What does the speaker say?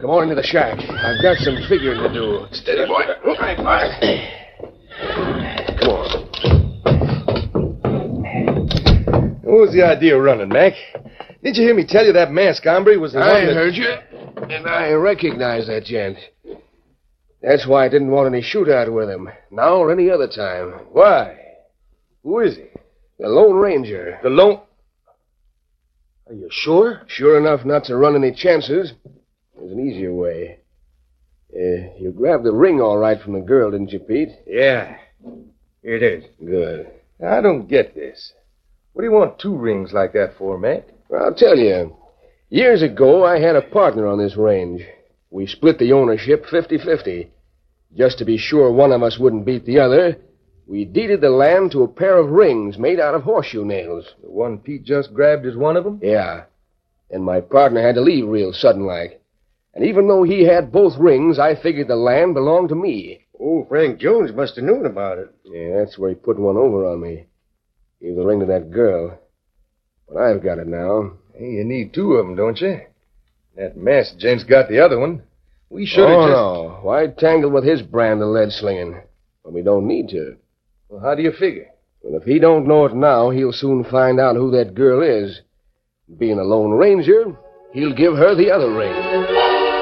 Come on into the shack. I've got some figuring to do. Steady, boy. Come on. What was the idea of running, Mac? Didn't you hear me tell you that masked hombre was the one I that... heard you, and I recognize that gent. That's why I didn't want any shootout with him, now or any other time. Why? Who is he? The Lone Ranger. The Lone... Are you sure? Sure enough not to run any chances. There's an easier way. You grabbed the ring all right from the girl, didn't you, Pete? Yeah. Here it is. Good. I don't get this. What do you want 2 rings like that for, Mac? Well, I'll tell you. Years ago, I had a partner on this range. We split the ownership 50-50. Just to be sure one of us wouldn't beat the other, we deeded the land to a pair of rings made out of horseshoe nails. The one Pete just grabbed is one of them? Yeah. And my partner had to leave real sudden-like. And even though he had both rings, I figured the land belonged to me. Oh, Frank Jones must have known about it. Yeah, that's where he put one over on me. Gave the ring to that girl. But I've got it now. Hey, you need 2 of them, don't you? That masked gent's got the other one. We should have no. Why tangle with his brand of lead slinging? Well, we don't need to. Well, how do you figure? Well, if he don't know it now, he'll soon find out who that girl is. Being a Lone Ranger, he'll give her the other ring.